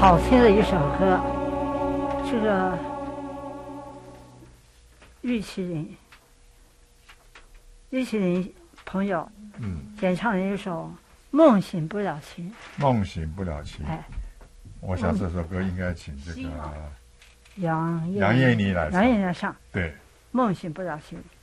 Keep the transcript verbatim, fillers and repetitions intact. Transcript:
好听的一首歌，这个玉麒麟，玉麒麟朋友嗯演唱的一首《梦醒不了情》。 梦醒不了情。 哎， 我想这首歌应该请这个杨杨燕妮来唱。 杨燕妮来唱， 对， 梦醒不了情。